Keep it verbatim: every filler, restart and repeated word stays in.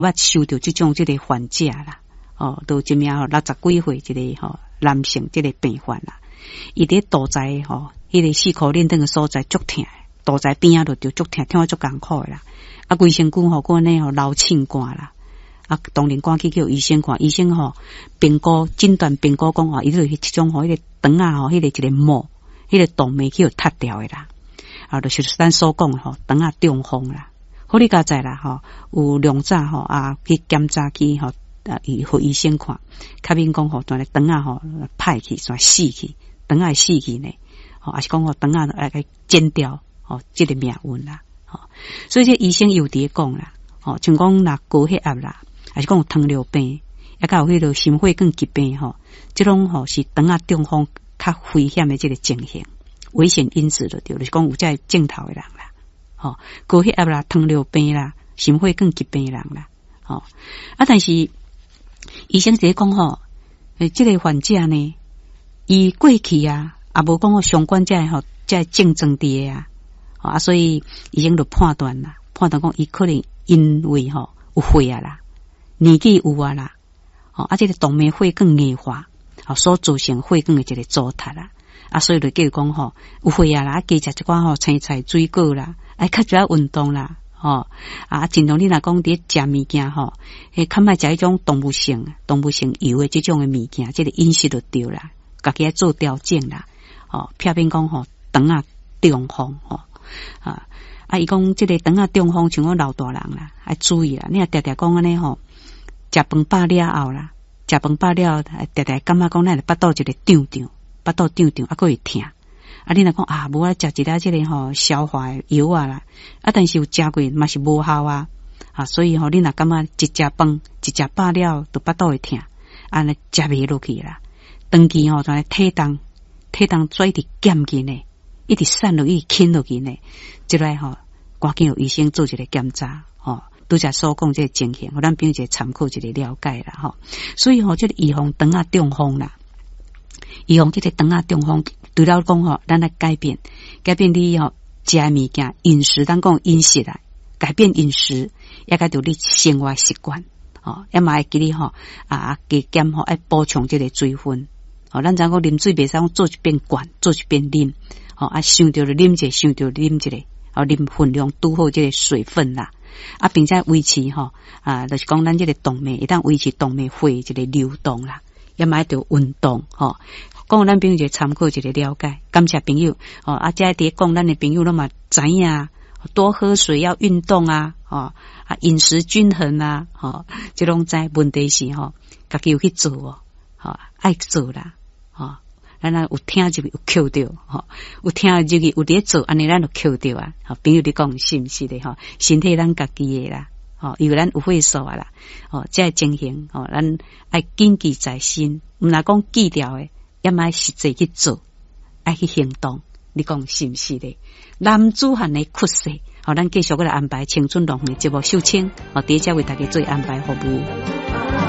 捌受到这种这个患者啦，哦，都一名吼六十几岁一个吼男性这个病患啦，伊伫肚脐吼，迄个四口链等个所在足痛，肚脐边啊就足痛，痛啊足艰苦啦，啊规身躯吼，个呢吼流凊汗啦，啊当然赶去叫医生看，医生吼评估诊断评估讲吼，伊就是这种吼，迄个肠啊吼，迄个一个膜，迄个动脉去有塌掉的啦，啊，就是咱所讲吼，肠啊中风啦。好你家在啦吼，有两早吼啊去检查去吼，啊伊互医生看，较免讲吼，当然肠啊吼歹去，煞死去，肠啊死去呢，吼，还是讲吼肠啊来个剪掉，吼，这个命运啦，吼，所以这医生有伫讲啦，吼，像讲若高血压啦，还是讲有糖尿病，也较有迄个心血管疾病吼，这种吼是肠啊中风较危险的这个情形，危险因子就对，就是讲有这镜头的人啦。哦，高血压啦、糖尿病啦、心血管疾病的人啦，哦，啊，但是医生直接讲吼，诶，这个患者呢，伊过去啊，也无讲吼相关这吼这症状伫啊，啊，所以医生就判断啦，判断讲伊可能因为吼有血啊啦，年纪有啊啦，哦，啊，这个动脉血管硬化，哦，所造成血管的这个阻塞啦，啊，所以就叫讲吼有血啊啦，加食一寡吼青菜、水果啦。哎，较主要运动啦，吼啊，尽量你若讲伫食物件吼，诶，较莫食迄种动物性、动物性油的这种的物件，这个饮食就对啦，家己要做调整啦，哦，偏偏讲吼，肠啊中风吼啊，啊，伊讲这个肠啊中风，像讲老大人啦，要注意啦，你若常常讲安尼吼，食饭饱了后啦，食饭饱了，常常感觉讲咱的腹肚一个胀胀，腹肚胀胀，啊，佫会痛。啊，你若讲啊，无啊，食一粒这个吼消化的药啊啦，啊，但是有食过嘛是无效啊，啊，所以吼，你若感觉一食饭一食饱了，都腹肚会痛，啊，那食袂落去啦，长期吼，就体重体重做一直减紧呢，一直散落，一直轻落去呢，即来吼，赶紧有医生做一个检查，吼，拄则所讲这个情形，互咱变一个参考一个了解啦，吼，所以吼，这个预防肠啊中风啦。预防这个肠啊中风，除了讲吼，咱来改变，改变你吼食物件饮食，咱讲饮食啦，改变饮食，也该着你生活习惯，哦，也嘛会记你吼啊，加减吼爱补充这个水分，哦，咱知讲啉水袂使讲做一遍灌，做一遍啉，哦，啊，想着就啉者，想着啉一个，哦，啉分量拄好这个水分啦，啊，并且维持吼啊，就是讲咱这个动脉，一旦维持动脉血这个流动啦。也买着运动吼，讲咱朋友就参考一个了解，感谢朋友哦。啊，这伫讲咱的朋友那么知影，多喝水，要运动啊，哦啊，饮食均衡啊，哦，这种在问题是吼，家己有去做哦，哦，爱做啦，哦，咱有听入有扣着，吼，有听入去有咧做，安尼咱就扣着啊。好，朋友你讲是毋是的吼？身体咱家己的啦。哦，因为咱有岁数啊啦，哦，这情形哦，咱爱谨记在心，毋若讲记掉诶，也嘛实际去做，爱去行动。你讲是毋是的？男子汉的屈势，好、哦，咱继续过来安排青春龙的节目秀清，哦，第一只为大家做安排服务。